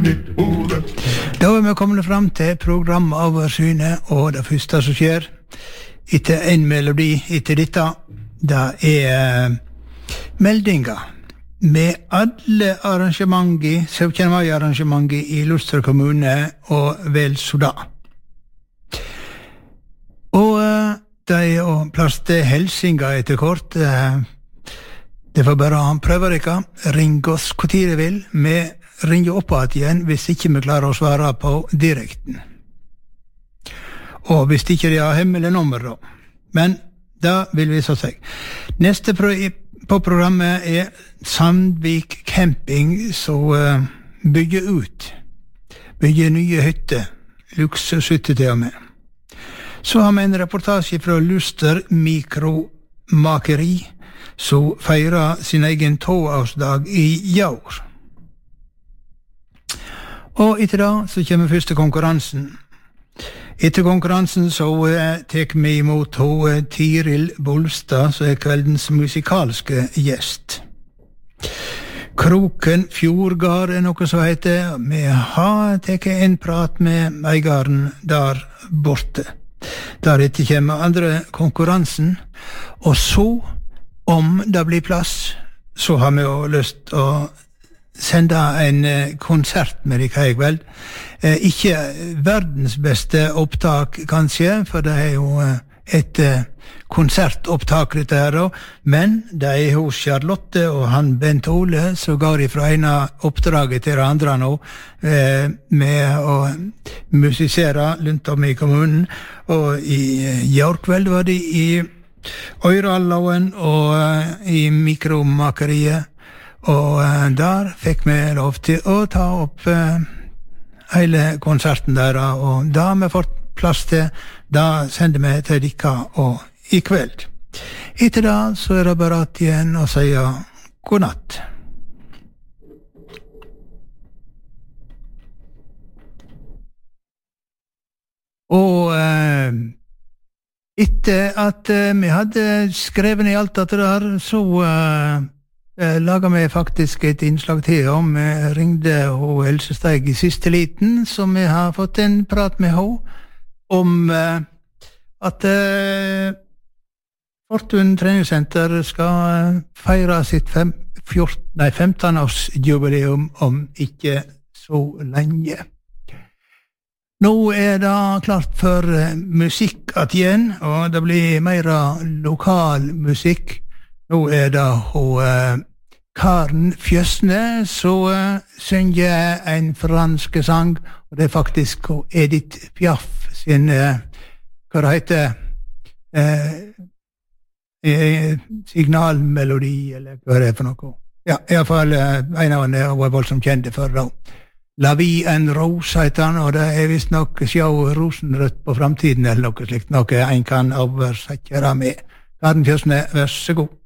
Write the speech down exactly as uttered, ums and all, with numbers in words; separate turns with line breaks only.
mitt hode.
Da er vi kommet frem til programoversynet, og det første som skjer etter en melodi etter dette, det er meldinger med alle arrangementer, syttende mai-arrangementer i Luster kommune og vel så da. Og det er jo plass til helsinga etter kort. Det var bare han prøver ikke. Ring oss hvor tid de vil. Vi ringer opp igjen hvis ikke vi klarer å svare på direkten. Og hvis ikke de har hemmelig nummer da. Men da vil vi så seg. Neste pro på programmet er Sandvik Camping, som uh, bygger ut. Bygger nye hytter. Luksushytter til og med. Så har vi en reportasje fra Luster Mikromakeri, som feirer sin egen toårsdag i år. Og etter da så kommer første konkurransen. Etter konkurransen så uh, tek vi imot uh, Tiril Bolstad, som er kveldens musikalske gjest. Kroken Fjordgard er noe som heter. Vi har teket en prat med eigaren der borte. Deretter kommer andre konkurransen, og så, om det blir plass, så har vi jo lyst å sende en konsert med deg i kveld. Eh, ikke verdens beste opptak, kanskje, for det er jo et konsertopptak dette her, men det er hos Charlotte og han Bent Ole, som går ifra ene oppdraget til det andre nå, eh, med å musisere rundt om i kommunen, og i år kveld var de i Øyralloen og uh, i Mikromakeriet, og uh, der fikk vi lov til å ta opp uh, hele konserten der, og da har vi fått plass til, da sender vi til dere og i kveld. Etter da så er det bare at igjen å si god natt. Og uh, etter at uh, vi hadde skrevet i alt dette der, så uh, uh, laget vi faktisk et innslag til om vi ringde og Else Steig i siste liten, så vi har fått en prat med henne om uh, at uh, Fortun treningssenter skal feire sitt fem, fjorten, nei, femten-årsjubileum om ikke så lenge. Nå er det klart for uh, musikk at igjen, og det blir mer lokal musikk. Nå er det og, uh, Karen Fjösne som uh, synger en fransk sang, og det er faktisk Edith Piaf sin, uh, hva det heter, uh, signalmelodi, eller hva det er for noe. Ja, i hvert fall uh, en av henne var voldsomt kjente for da. La vie en rose heter han, og det er vist nok sjå rosenrødt på framtiden, eller noe slikt, noe en kan oversette med. Karen Fjösne, vær så god.